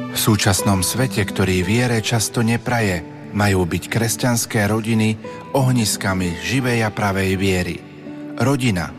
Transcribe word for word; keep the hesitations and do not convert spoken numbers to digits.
V súčasnom svete, ktorý viere často nepraje, majú byť kresťanské rodiny ohniskami živej a pravej viery. Rodina